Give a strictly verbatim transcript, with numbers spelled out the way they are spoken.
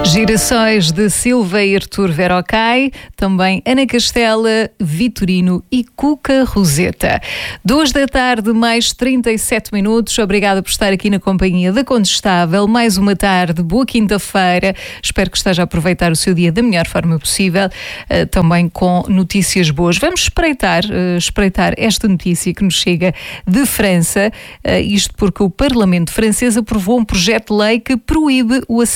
Girassóis de Silva e Artur Verocai, também Ana Castela, Vitorino e Cuca Roseta. Duas da tarde, mais trinta e sete minutos. Obrigada por estar aqui na companhia da Condestável. Mais uma tarde, boa quinta-feira. Espero que esteja a aproveitar o seu dia da melhor forma possível, uh, também com notícias boas. Vamos espreitar, uh, espreitar esta notícia que nos chega de França, uh, isto porque o Parlamento francês aprovou um projeto de lei que proíbe o acesso